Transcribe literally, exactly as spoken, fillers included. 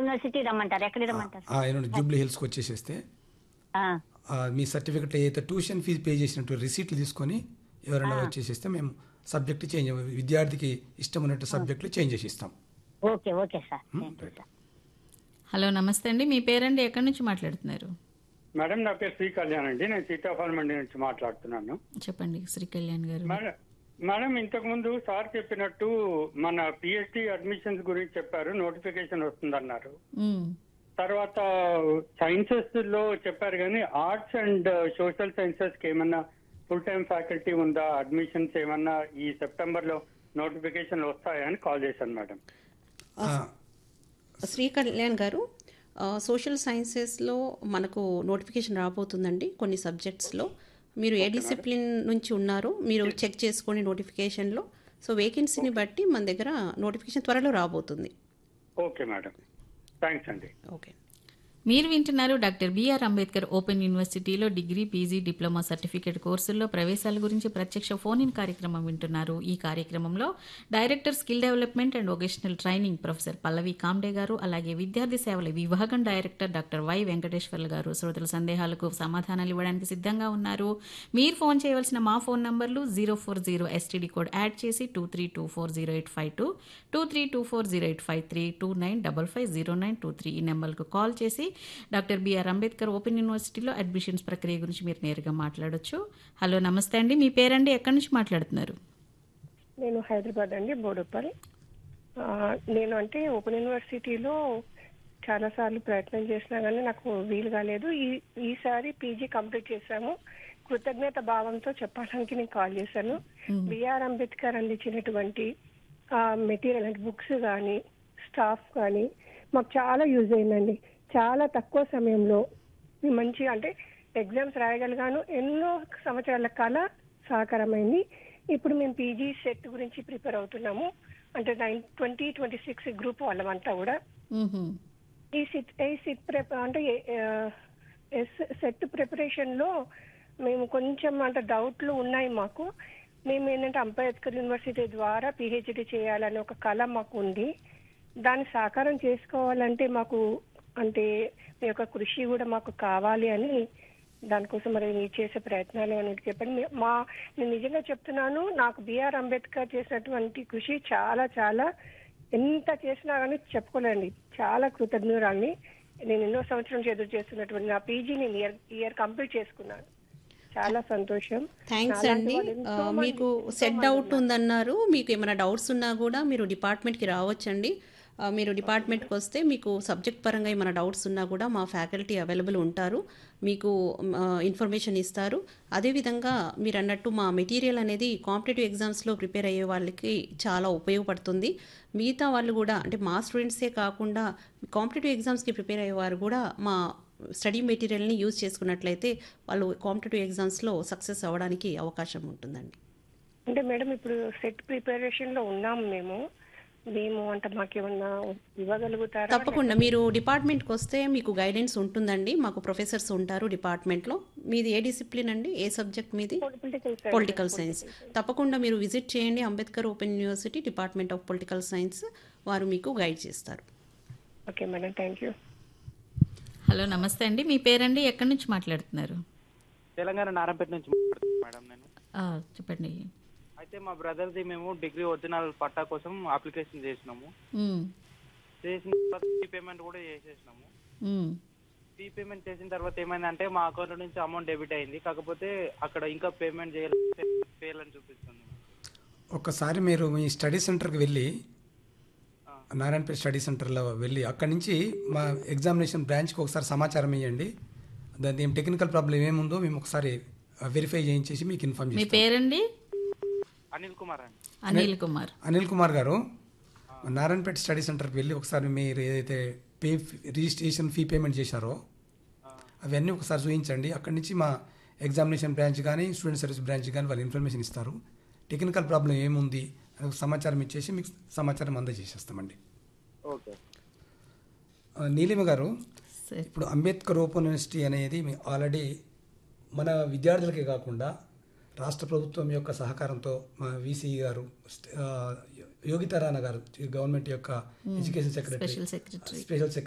University రమ్మంటారు. ఎక్కడ రమ్మంటారు? ఆ, ఏమంటే జూబ్లీ హిల్స్కి వచ్చేసేస్తే ఆ, ఆ, మీ సర్టిఫికెట్ ఏదైతే ట్యూషన్ ఫీజు పే చేసినట్టు రిసీట్లు తీసుకొని ఎవరైనా ఆ. వచ్చేసేస్తే మేము సబ్జెక్ట్ చేంజ్ విద్యార్థికి ఇష్టం ఉన్నట్టు సబ్జెక్టులు చేంజ్ చేసి ఇస్తాం. Okay okay sir, thank you sir. Hello నమస్తే అండి, మీ పేరండి, ఎక్కడి నుంచి మాట్లాడుతున్నారు? మేడం నా పేరు శ్రీ కళ్యాణ్ అండి, నేను సీతాఫల్ మండి నుంచి మాట్లాడుతున్నాను. చెప్పండి శ్రీ కళ్యాణ్ గారు. మేడం మేడం ఇంతకు ముందు సార్ చెప్పినట్టు మన పిహెచ్డి అడ్మిషన్స్ గురించి చెప్పారు, నోటిఫికేషన్ వస్తుందన్నారు. మ్మ్. తర్వాత సైన్సెస్ లో చెప్పారు కానీ ఆర్ట్స్ అండ్ సోషల్ సైన్సెస్ కి ఏమన్నా ఫుల్ టైం ఫ్యాకల్టీ ఉందా, అడ్మిషన్స్ ఏమన్నా ఈ సెప్టెంబర్ లో నోటిఫికేషన్ వస్తాయని కాల్ చేశాను మేడం. ఆ, శ్రీ కళ్యాణ్ గారు, ఆ, సోషల్ సైన్సెస్లో మనకు నోటిఫికేషన్ రాబోతుందండి. కొన్ని సబ్జెక్ట్స్లో మీరు ఏ డిసిప్లిన్ నుంచి ఉన్నారో మీరు చెక్ చేసుకోండి నోటిఫికేషన్లో. సో వేకెన్సీని బట్టి మన దగ్గర నోటిఫికేషన్ త్వరలో రాబోతుంది. ఓకే మేడం, థ్యాంక్స్ అండి. ఓకే. మీరు వింటున్నారు డాక్టర్ బిఆర్ అంబేద్కర్ ఓపెన్ యూనివర్సిటీలో డిగ్రీ, పీజీ, డిప్లొమా సర్టిఫికేట్ కోర్సుల్లో ప్రవేశాల గురించి ప్రత్యక్ష ఫోన్ ఇన్ కార్యక్రమం వింటున్నారు. ఈ కార్యక్రమంలో director skill development and vocational training professor Pallavi Comte గారు, అలాగే విద్యార్థి సేవల విభాగం డైరెక్టర్ డాక్టర్ వై వెంకటేశ్వర్లు గారు శ్రోతల సందేహాలకు సమాధానాలు ఇవ్వడానికి సిద్ధంగా ఉన్నారు. మీరు ఫోన్ చేయవలసిన మా ఫోన్ నంబర్లు zero four zero STD code add చేసి two three two four zero eight five two two three two four zero eight five three two nine double five zero nine two three ఈ నెంబర్కు call చేసి doctor BR Ambedkar open యూనివర్సిటీలో admissions ప్రక్రియ గురించి మీరు నేరుగా మాట్లాడొచ్చు. హలో నమస్తే అండి, మీ పేరండి, ఎక్కడి నుంచి మాట్లాడుతున్నారు? నేను హైదరాబాద్ అండి, బోడుప్పల్. ఆ, నేను అంటే ఓపెన్ యూనివర్సిటీలో చాలాసార్లు ప్రయత్నం చేసినా కానీ నాకు వీలు కాలేదు. ఈ ఈసారి పీజీ కంప్లీట్ చేశాము. కృతజ్ఞత భావంతో చెప్పడానికి నేను కాల్ చేశాను. బిఆర్ అంబేద్కర్ అందించినటువంటి మెటీరియల్ అంటే బుక్స్ కానీ స్టాఫ్ కానీ మాకు చాలా యూజ్ అయిందండి. చాలా తక్కువ సమయంలో మేము మంచిగా అంటే ఎగ్జామ్స్ రాయగలిగాను. ఎన్నో సంవత్సరాల కాల సహకారమైంది. ఇప్పుడు మేము పీజీ సెట్ గురించి ప్రిపేర్ అవుతున్నాము. అంటే nine twenty twenty six group వాళ్ళమంతా కూడా ఈ సిట్ ఈ సిట్ ప్రిప అంటే సెట్ ప్రిపరేషన్ లో మేము కొంచెం అంటే డౌట్లు ఉన్నాయి మాకు. మేము ఏంటంటే అంబేద్కర్ యూనివర్సిటీ ద్వారా పిహెచ్డి చేయాలనే ఒక కళ మాకు ఉంది. దాన్ని సాకారం చేసుకోవాలంటే మాకు అంటే మీ యొక్క కృషి కూడా మాకు కావాలి అని దానికోసం మరి మీరు చేసే ప్రయత్నాలు అని చెప్పండి. మీ- మా నేను నిజంగా చెప్తున్నాను, నాకు బిఆర్ అంబేద్కర్ చేసినటువంటి కృషి చాలా చాలా ఎంత చేసినా కానీ చెప్పుకోలేండి. చాలా కృతజ్ఞురాల్ని. నేను ఎన్నో సంవత్సరం ఎదురు చేస్తున్నటువంటి నా పీజీ నేను ఇయర్ ఇయర్ కంప్లీట్ చేసుకున్నాను. చాలా సంతోషం. థ్యాంక్స్ నాలాంటి అండి. వాళ్ళు ఎంతో ఆ, మంది- మీకు ఎంతో సెట్ మంది డౌట్ ఉన్నారు. ఉందన్నారు. మీకు ఏమైనా డౌట్స్ ఉన్నా కూడా మీరు డిపార్ట్మెంట్కి రావచ్చండి. ఆ, మీరు డిపార్ట్మెంట్కి వస్తే మీకు సబ్జెక్ట్ పరంగా ఏమైనా డౌట్స్ ఉన్నా కూడా మా ఫ్యాకల్టీ అవైలబుల్ ఉంటారు, మీకు ఆ, ఇన్ఫర్మేషన్ ఇస్తారు. అదేవిధంగా మీరు అన్నట్టు మా మెటీరియల్ అనేది కాంపిటేటివ్ ఎగ్జామ్స్లో ప్రిపేర్ అయ్యే వాళ్ళకి చాలా ఉపయోగపడుతుంది. మిగతా వాళ్ళు కూడా అంటే మా స్టూడెంట్సే కాకుండా కాంపిటేటివ్ ఎగ్జామ్స్కి ప్రిపేర్ అయ్యేవారు కూడా మా స్టడీ మెటీరియల్ని యూజ్ చేసుకున్నట్లయితే వాళ్ళు కాంపిటేటివ్ ఎగ్జామ్స్లో సక్సెస్ అవ్వడానికి అవకాశం ఉంటుందండి. అంటే మేడం ఇప్పుడు సెట్ ప్రిపరేషన్ లో ఉన్నాము మేము మేము అంటే మాకేమన్నా ఇవ్వగలుగుతారా? తప్పకుండా మీరు డిపార్ట్మెంట్కి వస్తే మీకు గైడెన్స్ ఉంటుందండి. మాకు ప్రొఫెసర్స్ ఉంటారు డిపార్ట్మెంట్లో. మీది ఏ డిసిప్లిన్ అండి, ఏ సబ్జెక్ట్ మీది? Political political science. తప్పకుండా మీరు విజిట్ చేయండి Ambedkar open university department of political science. వారు మీకు గైడ్ చేస్తారు. Okay madam, thank you. Hello నమస్తే అండి, మీ పేరండి, ఎక్కడి నుంచి మాట్లాడుతున్నారు? తెలంగాణ నారాయణపేట నుంచి మాట్లాడుతున్నాను మేడం నేను. ఆ, చెప్పండి. అయితే మా బ్రదర్ది మేము డిగ్రీ ఒరిజినల్ పట్టా కోసం అప్లికేషన్ చేసినాము. మ్మ్. చేసిన తర్వాత ఫీ పేమెంట్ కూడా చేసేసినాము. మ్మ్. ఫీ పేమెంట్ చేసిన తర్వాత ఏమైందంటే మా అకౌంట్ నుంచి అమౌంట్ డెబిట్ అయింది. కాకపోతే అక్కడ ఇంకా పేమెంట్ చేయాలి చేయాలని చూపిస్తుంది. ఒక్కసారి మీరు మీ స్టడీ సెంటర్కి వెళ్ళి నారాయణపేట స్టడీ సెంటర్లో వెళ్ళి అక్కడి నుంచి మా ఎగ్జామినేషన్ బ్రాంచ్కి ఒకసారి సమాచారం ఇవ్వండి. దాని ఏం టెక్నికల్ ప్రాబ్లం ఏముందో మేము ఒకసారి వెరిఫై చేయించేసి మీకు ఇన్ఫార్మ్ మీ చేస్తాం. పేరండి? అనిల్ కుమార్ అండి. అనిల్ కుమార్. అనిల్ కుమార్ గారు, నారాయణపేట స్టడీ సెంటర్కి వెళ్ళి ఒకసారి మీరు ఏదైతే పే రిజిస్ట్రేషన్ ఫీ పేమెంట్ చేశారో అవన్నీ ఒకసారి చూపించండి. అక్కడి నుంచి మా ఎగ్జామినేషన్ బ్రాంచ్ కానీ స్టూడెంట్ సర్వీస్ బ్రాంచ్ కానీ వాళ్ళు ఇన్ఫర్మేషన్ ఇస్తారు. టెక్నికల్ ప్రాబ్లం ఏముంది అని ఒక సమాచారం ఇచ్చేసి మీకు సమాచారం అందజేసేస్తామండి. ఓకే. ఆ, నీలిమ గారు, సరే. ఇప్పుడు అంబేద్కర్ ఓపెన్ యూనివర్సిటీ అనేది మీ ఆల్రెడీ మన విద్యార్థులకే కాకుండా రాష్ట్ర ప్రభుత్వం యొక్క సహకారంతో మా వీసీ గారు, ఆ, యోగితా రాణా గారు, గవర్నమెంట్ యొక్క education secretary, special secretary special secretary